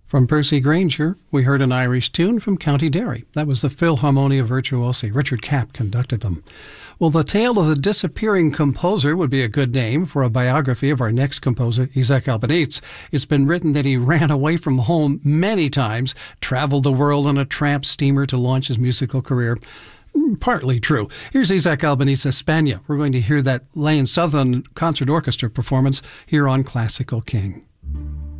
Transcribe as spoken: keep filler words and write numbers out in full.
From Percy Granger, we heard an Irish tune from County Derry. That was the Philharmonia Virtuosi. Richard Kapp conducted them. Well, The Tale of the Disappearing Composer would be a good name for a biography of our next composer, Isaac Albeniz. It's been written that he ran away from home many times, traveled the world on a tramp steamer to launch his musical career. Partly true. Here's Isaac Albeniz España. We're going to hear that Lane Southern Concert Orchestra performance here on Classical King.